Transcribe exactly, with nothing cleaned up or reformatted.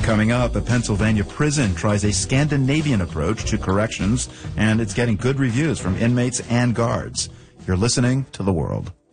Coming up, a Pennsylvania prison tries a Scandinavian approach to corrections, and it's getting good reviews from inmates and guards. You're listening to The World.